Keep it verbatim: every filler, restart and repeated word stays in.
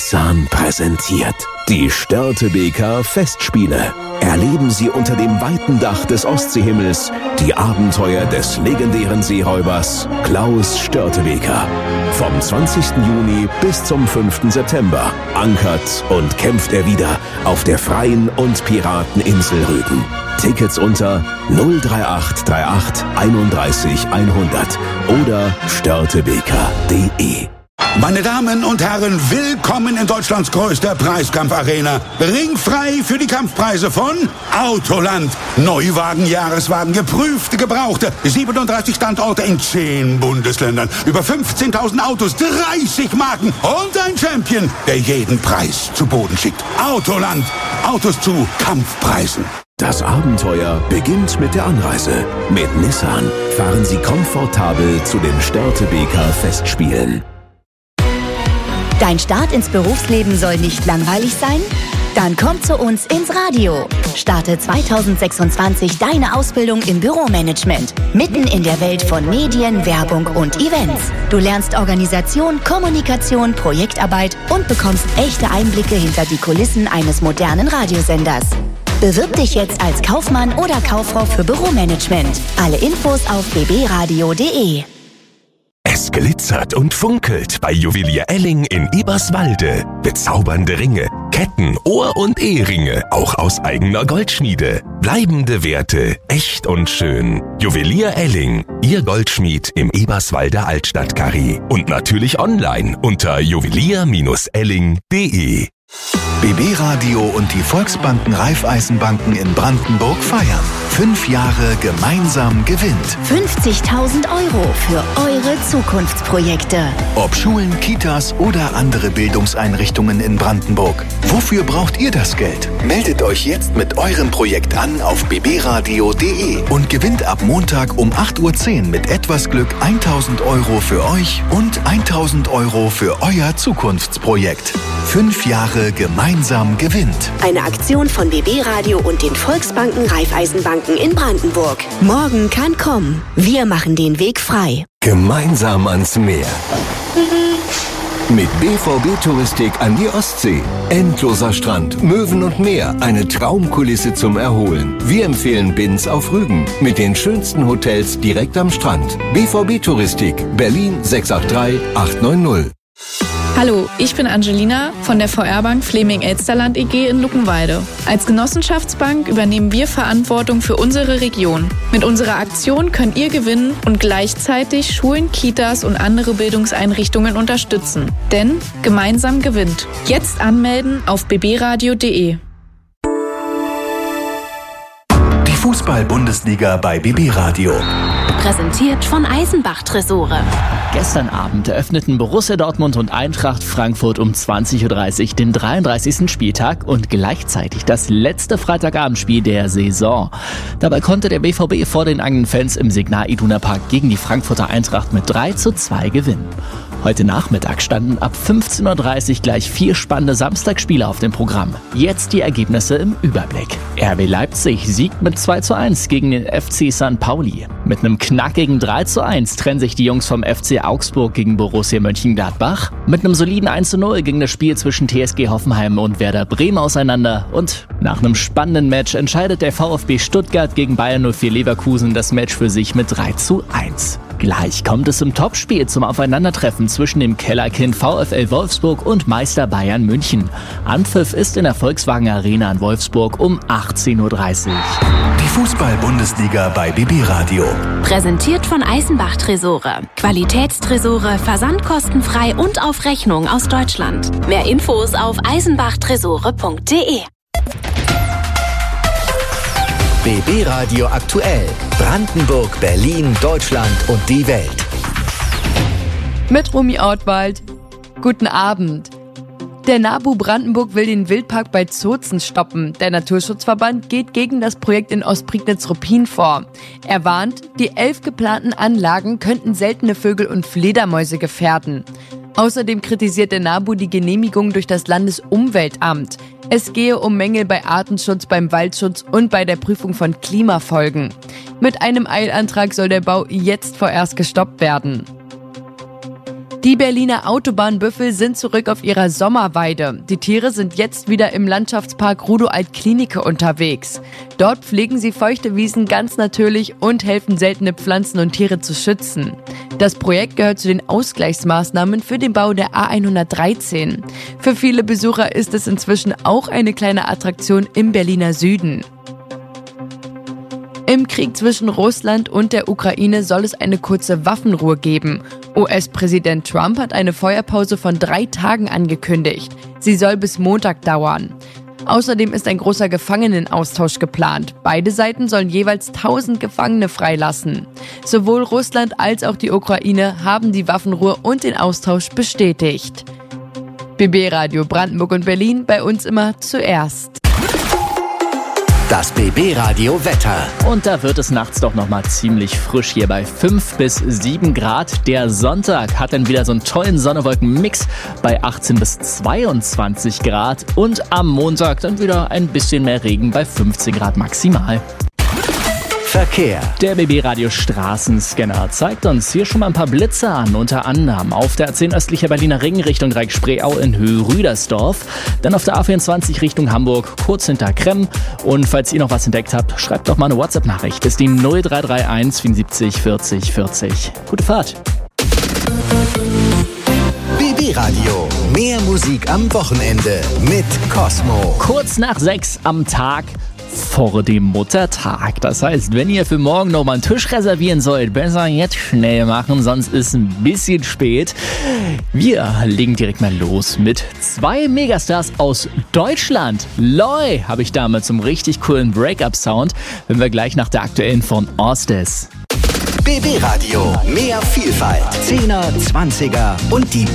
Nissan präsentiert die Störtebeker Festspiele. Erleben Sie unter dem weiten Dach des Ostseehimmels die Abenteuer des legendären Seeräubers Klaus Störtebeker. Vom zwanzigsten Juni bis zum fünften September ankert und kämpft er wieder auf der freien und Pirateninsel Rügen. Tickets unter null drei acht drei acht einunddreißig hundert oder störtebeker punkt de. Meine Damen und Herren, willkommen in Deutschlands größter Preiskampfarena. Ringfrei für die Kampfpreise von Autoland. Neuwagen, Jahreswagen, geprüfte, gebrauchte. siebenunddreißig Standorte in zehn Bundesländern. Über fünfzehntausend Autos, dreißig Marken und ein Champion, der jeden Preis zu Boden schickt. Autoland. Autos zu Kampfpreisen. Das Abenteuer beginnt mit der Anreise. Mit Nissan fahren Sie komfortabel zu den Störtebeker Festspielen. Dein Start ins Berufsleben soll nicht langweilig sein? Dann komm zu uns ins Radio. Starte zweitausendsechsundzwanzig deine Ausbildung im Büromanagement. Mitten in der Welt von Medien, Werbung und Events. Du lernst Organisation, Kommunikation, Projektarbeit und bekommst echte Einblicke hinter die Kulissen eines modernen Radiosenders. Bewirb dich jetzt als Kaufmann oder Kauffrau für Büromanagement. Alle Infos auf b b radio punkt de. Es glitzert und funkelt bei Juwelier Elling in Eberswalde. Bezaubernde Ringe, Ketten, Ohr- und Eheringe, auch aus eigener Goldschmiede. Bleibende Werte, echt und schön. Juwelier Elling, Ihr Goldschmied im Eberswalder Altstadtkarree. Und natürlich online unter juwelier Bindestrich elling punkt de. B B Radio und die Volksbanken Raiffeisenbanken in Brandenburg feiern. Fünf Jahre gemeinsam gewinnt. fünfzigtausend Euro für eure Zukunftsprojekte. Ob Schulen, Kitas oder andere Bildungseinrichtungen in Brandenburg. Wofür braucht ihr das Geld? Meldet euch jetzt mit eurem Projekt an auf b b radio punkt de und gewinnt ab Montag um acht Uhr zehn mit etwas Glück tausend Euro für euch und tausend Euro für euer Zukunftsprojekt. Fünf Jahre gemeinsam gewinnt. Eine Aktion von B B Radio und den Volksbanken Raiffeisenbanken in Brandenburg. Morgen kann kommen. Wir machen den Weg frei. Gemeinsam ans Meer. Mit B V B-Touristik an die Ostsee. Endloser Strand, Möwen und Meer. Eine Traumkulisse zum Erholen. Wir empfehlen Binz auf Rügen. Mit den schönsten Hotels direkt am Strand. B V B-Touristik. Berlin sechs acht drei acht neun null. Hallo, ich bin Angelina von der V R-Bank Fleming-Elsterland E G in Luckenwalde. Als Genossenschaftsbank übernehmen wir Verantwortung für unsere Region. Mit unserer Aktion könnt ihr gewinnen und gleichzeitig Schulen, Kitas und andere Bildungseinrichtungen unterstützen. Denn gemeinsam gewinnt. Jetzt anmelden auf b b radio punkt de. Die Fußball-Bundesliga bei B B Radio. Präsentiert von Eisenbach Tresore. Gestern Abend eröffneten Borussia Dortmund und Eintracht Frankfurt um zwanzig Uhr dreißig den dreiunddreißigsten Spieltag und gleichzeitig das letzte Freitagabendspiel der Saison. Dabei konnte der B V B vor den eigenen Fans im Signal Iduna Park gegen die Frankfurter Eintracht mit drei zu zwei gewinnen. Heute Nachmittag standen ab fünfzehn Uhr dreißig gleich vier spannende Samstagsspiele auf dem Programm. Jetzt die Ergebnisse im Überblick. R B Leipzig siegt mit zwei zu eins gegen den F C Sankt Pauli. Mit einem knackigen drei zu eins trennen sich die Jungs vom F C Augsburg gegen Borussia Mönchengladbach. Mit einem soliden eins zu null ging das Spiel zwischen T S G Hoffenheim und Werder Bremen auseinander. Und nach einem spannenden Match entscheidet der VfB Stuttgart gegen Bayern null vier Leverkusen das Match für sich mit drei zu eins. Gleich kommt es im Topspiel zum Aufeinandertreffen zwischen dem Kellerkind VfL Wolfsburg und Meister Bayern München. Anpfiff ist in der Volkswagen Arena in Wolfsburg um achtzehn Uhr dreißig. Die Fußball-Bundesliga bei B B Radio. Präsentiert von Eisenbach Tresore. Qualitätstresore, versandkostenfrei und auf Rechnung aus Deutschland. Mehr Infos auf eisenbachtresore punkt de. B B Radio aktuell. Brandenburg, Berlin, Deutschland und die Welt. Mit Romy Ortwald. Guten Abend. Der NABU Brandenburg will den Wildpark bei Zozen stoppen. Der Naturschutzverband geht gegen das Projekt in Ostprignitz-Ruppin vor. Er warnt, die elf geplanten Anlagen könnten seltene Vögel und Fledermäuse gefährden. Außerdem kritisiert der NABU die Genehmigung durch das Landesumweltamt. Es gehe um Mängel bei Artenschutz, beim Waldschutz und bei der Prüfung von Klimafolgen. Mit einem Eilantrag soll der Bau jetzt vorerst gestoppt werden. Die Berliner Autobahnbüffel sind zurück auf ihrer Sommerweide. Die Tiere sind jetzt wieder im Landschaftspark Rudow-Alt-Klinike unterwegs. Dort pflegen sie feuchte Wiesen ganz natürlich und helfen, seltene Pflanzen und Tiere zu schützen. Das Projekt gehört zu den Ausgleichsmaßnahmen für den Bau der A hundertdreizehn. Für viele Besucher ist es inzwischen auch eine kleine Attraktion im Berliner Süden. Im Krieg zwischen Russland und der Ukraine soll es eine kurze Waffenruhe geben. U S-Präsident Trump hat eine Feuerpause von drei Tagen angekündigt. Sie soll bis Montag dauern. Außerdem ist ein großer Gefangenenaustausch geplant. Beide Seiten sollen jeweils tausend Gefangene freilassen. Sowohl Russland als auch die Ukraine haben die Waffenruhe und den Austausch bestätigt. B B Radio Brandenburg und Berlin, bei uns immer zuerst. Das B B-Radio Wetter. Und da wird es nachts doch nochmal ziemlich frisch hier bei fünf bis sieben Grad. Der Sonntag hat dann wieder so einen tollen Sonne-Wolken-Mix bei achtzehn bis zweiundzwanzig Grad. Und am Montag dann wieder ein bisschen mehr Regen bei fünfzehn Grad maximal. Verkehr. Der B B-Radio Straßenscanner zeigt uns hier schon mal ein paar Blitze an, unter anderem auf der A zehn östlicher Berliner Ring Richtung Dreieck-Spreeau in Höhe Rüdersdorf, dann auf der A vierundzwanzig Richtung Hamburg, kurz hinter Kremm. Und falls ihr noch was entdeckt habt, schreibt doch mal eine WhatsApp-Nachricht. Das ist die null drei drei eins vierundsiebzig vierzig vierzig. Gute Fahrt. B B-Radio. Mehr Musik am Wochenende mit Cosmo. Kurz nach sechs am Tag vor dem Muttertag. Das heißt, wenn ihr für morgen noch mal einen Tisch reservieren sollt, besser jetzt schnell machen, sonst ist ein bisschen spät. Wir legen direkt mal los mit zwei Megastars aus Deutschland. Loi habe ich damit zum richtig coolen Break-Up-Sound, wenn wir gleich nach der aktuellen von Ostes. B B-Radio. Mehr Vielfalt. Zehner, Zwanziger und die